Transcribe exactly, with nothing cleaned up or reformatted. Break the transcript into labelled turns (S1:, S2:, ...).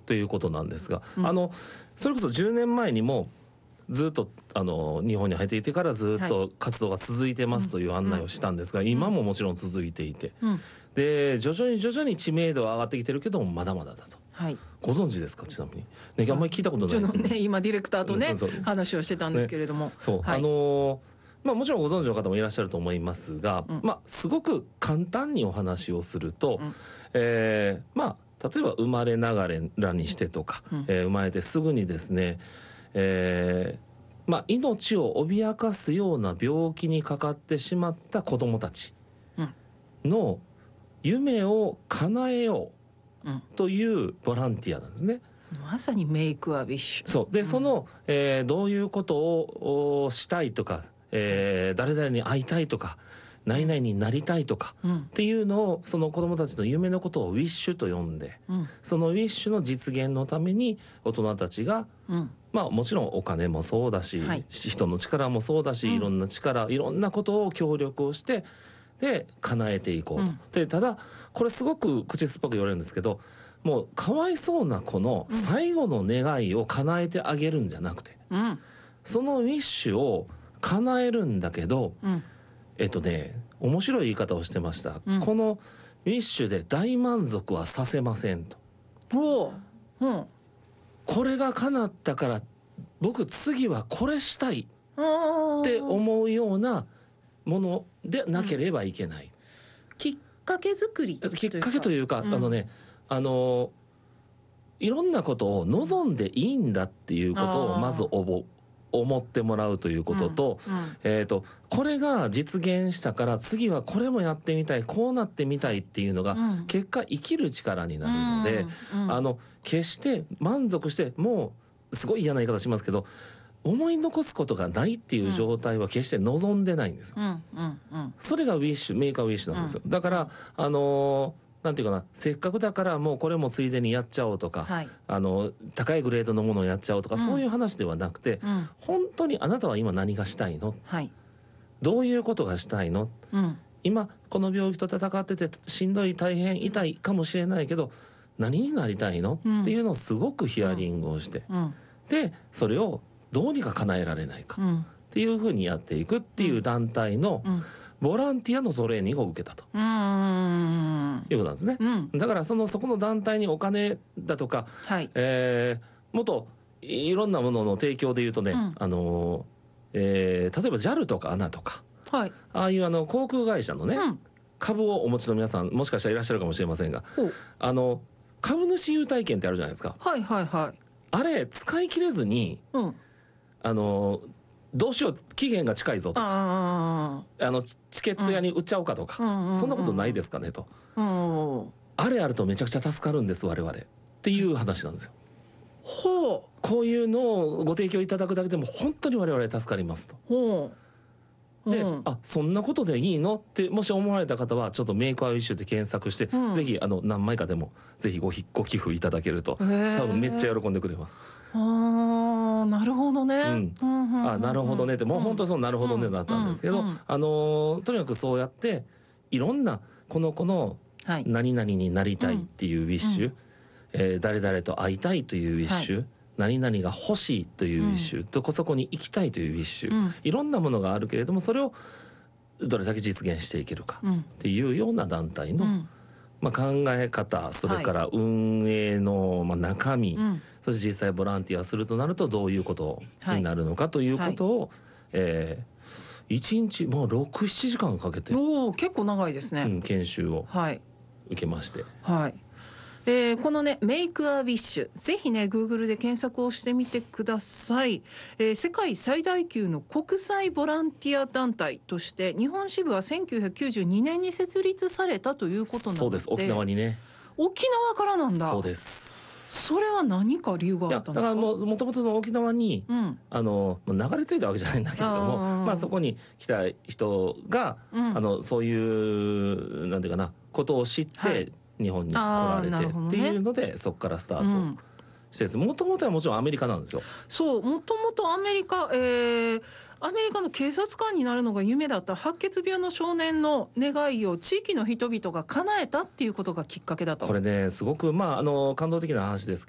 S1: ということなんですが、
S2: うん、
S1: あのそれこそじゅうねんまえにもずっとあの日本に入っていてからずっと活動が続いてますという案内をしたんですが、今ももちろん続いていて、
S2: うん、
S1: で徐々に徐々に知名度は上がってきてるけどもまだまだだと、はい、ご存知ですか？ちなみに、ね、あんまり聞いたことないですよね。
S2: 今ディレクターとね
S1: そうそう
S2: 話をしてたんですけれども、
S1: ね、そう、
S2: はい、
S1: あのーまあ、もちろんご存知の方もいらっしゃると思いますが、うん、まあ、すごく簡単にお話をすると、うん、えー、まあ、例えば生まれながらにしてとか、うん、えー、生まれてすぐにですね、えーまあ、命を脅かすような病気にかかってしまった子どもたちの夢を叶えようというボランティアなんですね。
S2: まさにメイクアウィッシュ。
S1: そうで、うん、その、えー、どういうことをしたいとか、えー、誰々に会いたいとか何々になりたいとか、うん、っていうのをその子どもたちの夢のことをウィッシュと呼んで、うん、そのウィッシュの実現のために大人たちが、うん、まあもちろんお金もそうだし、はい、人の力もそうだし、うん、いろんな力いろんなことを協力をしてで叶えていこうと、うん、でただこれすごく口酸っぱく言われるんですけど、もうかわいそうな子の最後の願いを叶えてあげるんじゃなくて、うん、そのウィッシュを叶えるんだけど、うん、えっとね面白い言い方をしてました、うん、このウィッシュで大満足はさせませんと。お、うん、これが叶ったから僕次はこれしたいって思うようなものでなければいけない、うん、
S2: きっかけ作り
S1: きっかけというか、うん、あのねあのいろんなことを望んでいいんだっていうことをまず覚思ってもらうということと、うんうん、えーと、これが実現したから次はこれもやってみたいこうなってみたいっていうのが、うん、結果生きる力になるので、うんうん、あの決して満足してもうすごい嫌な言い方しますけど思い残すことがないっていう状態は決して望んでないんですよ、うんうんうん、それがウィッシュメーカーウィッシュなんですよ、うん、だからあのーなんていうかな、せっかくだからもうこれもついでにやっちゃおうとか、はい、あの高いグレードのものをやっちゃおうとか、うん、そういう話ではなくて、うん、本当にあなたは今何がしたいの、はい、どういうことがしたいの、うん、今この病気と闘っててしんどい大変痛いかもしれないけど何になりたいの、うん、っていうのをすごくヒアリングをして、うん、でそれをどうにか叶えられないか、うん、っていうふうにやっていくっていう団体の、うん、ボランティアのトレーニングを受けたと、うんいうことなんですね、うん、だからそのそこの団体にお金だとか、はい、えー、もっといろんなものの提供でいうとね、うん、あのえー、例えば ジャル とか エーエヌエー とか、はい、ああいうあの航空会社のね、うん、株をお持ちの皆さんもしかしたらいらっしゃるかもしれませんが、あの株主優待券ってあるじゃないですか、はいはいはい、あれ使い切れずに、うん、あのどうしよう期限が近いぞとか、ああのチケット屋に売っちゃおうかとか、うん、そんなことないですかねと、うん、あれあるとめちゃくちゃ助かるんです我々っていう話なんですよ。ほう、こういうのをご提供いただくだけでも本当に我々助かりますと。ほうで、うん、あそんなことでいいのってもし思われた方はちょっとメイクアウィッシュで検索して、うん、ぜひあの何枚かでもぜひ ご, ご寄付いただけると多分めっちゃ喜んでくれます。あ
S2: なるほどね、
S1: うんうんうんうん、あなるほどねってもう本当にそのなるほどねだったんですけど、うんうんうん、あのとにかくそうやっていろんなこの子の何々になりたいっていうウィッシュ、うんえー、誰々と会いたいというウィッシュ、はい、何々が欲しいというウィッシュ、うん、どこそこに行きたいというウィッシュ、うん、いろんなものがあるけれどもそれをどれだけ実現していけるかっていうような団体の、うんまあ、考え方それから運営のまあ中身、はい、そして実際ボランティアするとなるとどういうことになるのかということを、はいえー、いちにちもうろく、ななじかんかけて
S2: お結構長いですね、
S1: うん、研修を受けまして、
S2: はいはいえー、このねメイクアウィッシュぜひね Google で検索をしてみてください、えー、世界最大級の国際ボランティア団体として日本支部はせんきゅうひゃくきゅうじゅうにねんに設立されたということなので
S1: そうです沖縄にね
S2: 沖縄からなんだ
S1: そうです
S2: それは何か理由があったんですか。
S1: いやだからもうもともとその沖縄に、うん、あの流れ着いたわけじゃないんだけれどもあ、まあ、そこに来た人が、うん、あのそういうなんていうかなことを知って、はい日本に来られてっていうので、ね、そこからスタートしてですもともとはもちろんアメリカなんですよ。
S2: そうもともとアメリカ、えー、アメリカの警察官になるのが夢だった白血病の少年の願いを地域の人々が叶えたっていうことがきっかけだと。
S1: これねすごくまああの感動的な話です